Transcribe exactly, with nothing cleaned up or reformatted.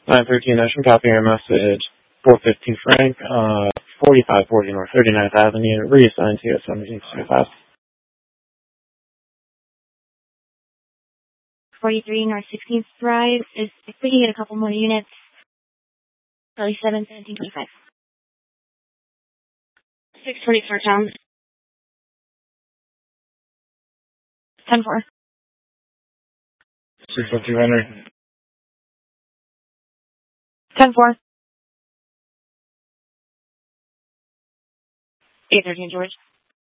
nine thirteen Ocean, copy your message. four fifteen Frank, uh, forty-five forty North thirty-ninth Avenue, reassigned to seventeen twenty-five. forty-three North sixteenth Drive. Is if we can get a couple more units. Probably seven seventeen twenty-five. six twenty-four Town. ten four. six oh two Henry. ten four. eight thirteen George.